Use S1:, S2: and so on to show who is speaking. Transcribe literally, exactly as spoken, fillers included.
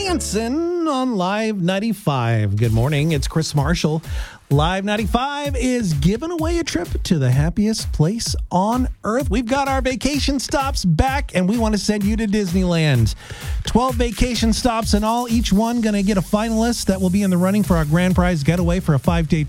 S1: dancing on Live ninety-five. Good morning. It's Chris Marshall. Live ninety-five is giving away a trip to the happiest place on earth. We've got our vacation stops back, and we want to send you to Disneyland. twelve vacation stops in all, each one going to get a finalist that will be in the running for our grand prize getaway for a five-day